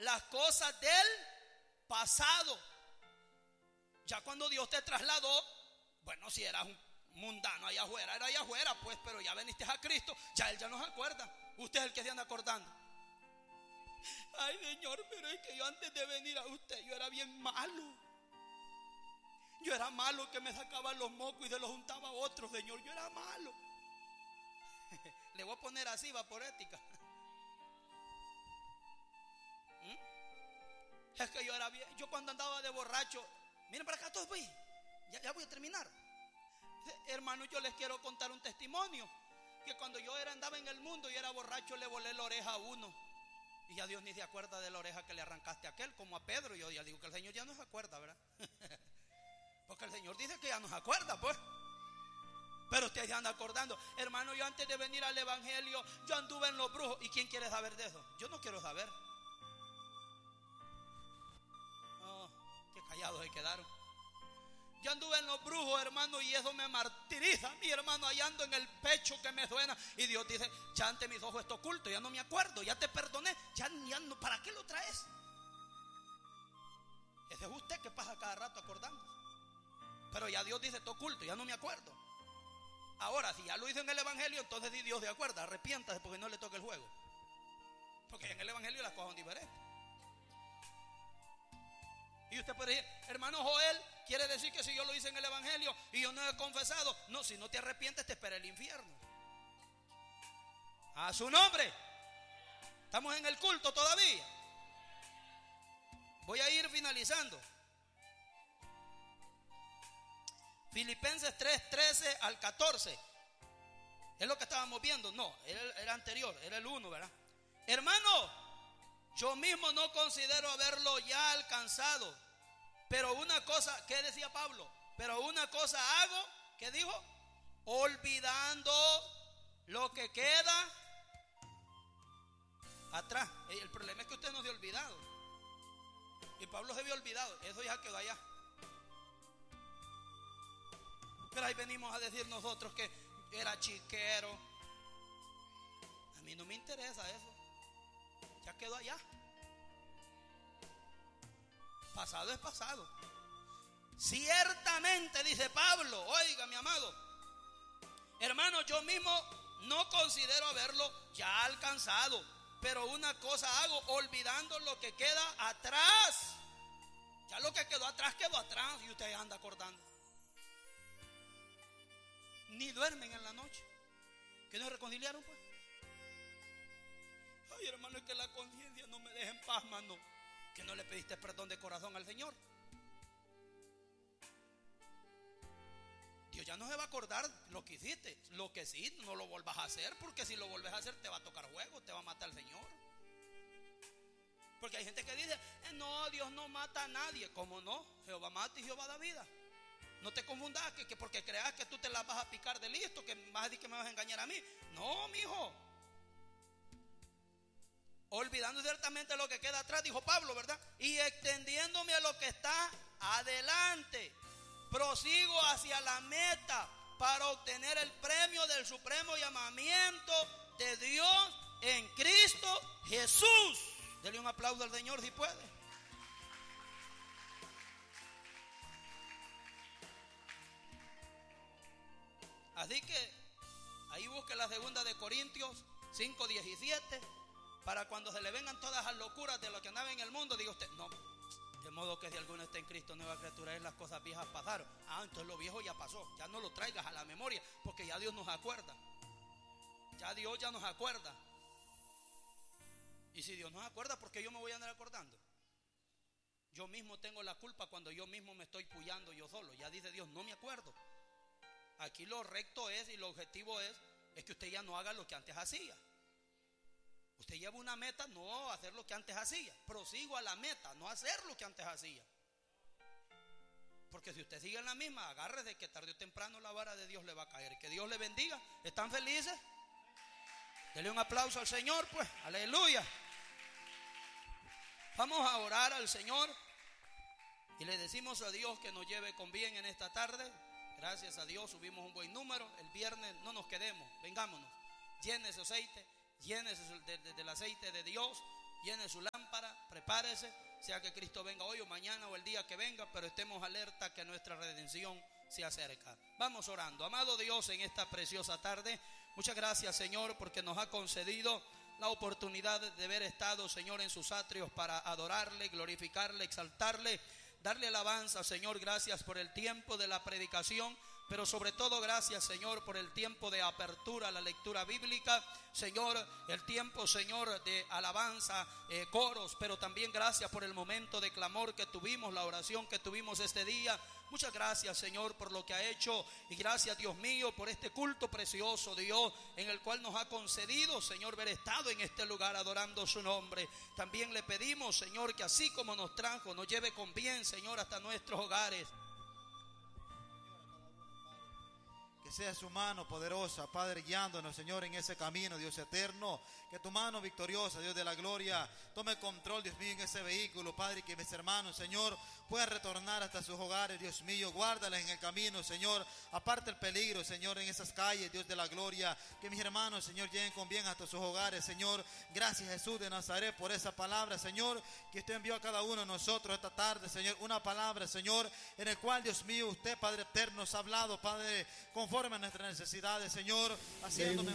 las cosas del pasado. Ya cuando Dios te trasladó, bueno, si eras un mundano allá afuera, era allá afuera, pues, pero ya veniste a Cristo, ya Él ya no se acuerda. Usted es el que se anda acordando. Ay, Señor, pero es que yo antes de venir a usted, yo era bien malo. Yo era malo, que me sacaba los mocos y se los juntaba a otros, Señor. Yo era malo. Le voy a poner así, va, por ética. Es que yo era bien. Yo cuando andaba de borracho, miren para acá todos, pues. Ya voy a terminar. Hermano, yo les quiero contar un testimonio. Que cuando yo andaba en el mundo y era borracho, le volé la oreja a uno. Y ya Dios ni se acuerda de la oreja que le arrancaste a aquel, como a Pedro. Yo ya digo que el Señor ya no se acuerda, ¿verdad? Porque el Señor dice que ya no se acuerda, pues. Pero usted se anda acordando. Hermano, yo antes de venir al evangelio, yo anduve en los brujos. ¿Y quién quiere saber de eso? Yo no quiero saber. Oh, qué callados se quedaron. Yo anduve en los brujos, hermano, y eso me martiriza. Mi hermano, allá ando en el pecho que me suena. Y Dios dice, ya ante mis ojos está oculto, ya no me acuerdo, ya te perdoné, ya no, ¿para qué lo traes? Ese es usted que pasa cada rato acordándose. Pero ya Dios dice, está oculto, ya no me acuerdo. Ahora, si ya lo hizo en el evangelio, entonces Dios de acuerdo, arrepiéntase porque no le toque el juego. Porque en el evangelio las cosas son diferentes. Y usted puede decir, hermano Joel, quiere decir que si yo lo hice en el evangelio y yo no he confesado. No, si no te arrepientes te espera el infierno. A su nombre. Estamos en el culto todavía. Voy a ir finalizando. Filipenses 3:13 al 14. Es lo que estábamos viendo. No, era anterior, era el 1, ¿verdad? Hermano, yo mismo no considero haberlo ya alcanzado. Pero una cosa, ¿qué decía Pablo? Pero una cosa hago, ¿qué dijo? Olvidando lo que queda atrás. El problema es que usted no se ha olvidado. Y Pablo se había olvidado. Eso ya quedó allá. Pero ahí venimos a decir nosotros que era chiquero. A mí no me interesa eso. Ya quedó allá. Pasado es pasado. Ciertamente, dice Pablo, oiga mi amado, hermano, yo mismo no considero haberlo ya alcanzado, pero una cosa hago, olvidando lo que queda atrás. Ya lo que quedó atrás y usted anda acordando. Ni duermen en la noche. ¿Que no se reconciliaron, pues? Ay, hermano, es que la conciencia no me deja en paz, mano. Que no le pediste perdón de corazón al Señor. Dios ya no se va a acordar lo que hiciste. Lo que sí, no lo vuelvas a hacer, porque si lo vuelves a hacer te va a tocar juego, te va a matar el Señor. Porque hay gente que dice, no, Dios no mata a nadie. ¿Cómo no? Jehová mata y Jehová da vida. No te confundas que porque creas que tú te las vas a picar de listo, que vas a decir que me vas a engañar a mí. No, mijo. Olvidando ciertamente lo que queda atrás, dijo Pablo, ¿verdad? Y extendiéndome a lo que está adelante, prosigo hacia la meta para obtener el premio del supremo llamamiento de Dios en Cristo Jesús. Dele un aplauso al Señor si puede. Así que ahí busque la segunda de Corintios 5:17. Para cuando se le vengan todas las locuras de lo que andaba en el mundo, diga usted, no, de modo que si alguno está en Cristo, nueva criatura es, las cosas viejas pasaron. Entonces lo viejo ya pasó, ya no lo traigas a la memoria, porque ya Dios nos acuerda. Ya Dios ya nos acuerda. Y si Dios nos acuerda, ¿por qué yo me voy a andar acordando? Yo mismo tengo la culpa cuando yo mismo me estoy puyando yo solo. Ya dice Dios, no me acuerdo. Aquí lo recto es y lo objetivo es que usted ya no haga lo que antes hacía. Usted lleva una meta, no hacer lo que antes hacía. Prosigo a la meta, no hacer lo que antes hacía. Porque si usted sigue en la misma, agárrese que tarde o temprano la vara de Dios le va a caer. Que Dios le bendiga. ¿Están felices? Dele un aplauso al Señor, pues. Aleluya. Vamos a orar al Señor y le decimos a Dios que nos lleve con bien en esta tarde. Gracias a Dios subimos un buen número. El viernes no nos quedemos, vengámonos. Llene ese aceite. Llénese del aceite de Dios llene su lámpara, prepárese, sea que Cristo venga hoy o mañana o el día que venga, pero estemos alerta que nuestra redención se acerca. Vamos orando. Amado Dios, en esta preciosa tarde, muchas gracias, Señor, porque nos ha concedido la oportunidad de haber estado, Señor, en sus atrios para adorarle, glorificarle, exaltarle, darle alabanza. Señor, gracias por el tiempo de la predicación, pero sobre todo gracias, Señor, por el tiempo de apertura a la lectura bíblica. Señor, el tiempo, Señor, de alabanza, coros, pero también gracias por el momento de clamor que tuvimos, la oración que tuvimos este día. Muchas gracias, Señor, por lo que ha hecho, y gracias, Dios mío, por este culto precioso, Dios, en el cual nos ha concedido, Señor, haber estado en este lugar adorando su nombre. También le pedimos, Señor, que así como nos trajo, nos lleve con bien, Señor, hasta nuestros hogares. Que sea su mano poderosa, Padre, guiándonos, Señor, en ese camino, Dios eterno. Que tu mano victoriosa, Dios de la gloria, tome control, Dios mío, en ese vehículo, Padre, y que mis hermanos, Señor, puedan retornar hasta sus hogares, Dios mío. Guárdalas en el camino, Señor. Aparte el peligro, Señor, en esas calles, Dios de la gloria. Que mis hermanos, Señor, lleguen con bien hasta sus hogares, Señor. Gracias, Jesús de Nazaret, por esa palabra, Señor, que usted envió a cada uno de nosotros esta tarde, Señor. Una palabra, Señor, en el cual, Dios mío, usted, Padre eterno, nos ha hablado, Padre, conforme a nuestras necesidades, Señor, haciéndome